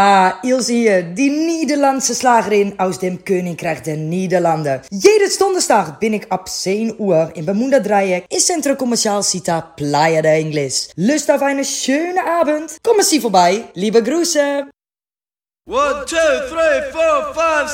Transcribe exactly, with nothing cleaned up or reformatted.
Ah, Ilse hier, die Nederlandse Slagerin aus dem Königreich der Niederlanden. Jedes Donnerstag bin ik ab zehn Uhr im Bermuda-Dreieck im Centro Comercial Cita Playa de Ingles. Lust auf eine schöne Abend? Kommen Sie vorbei. Liebe Grüße. One, two, three, four, five,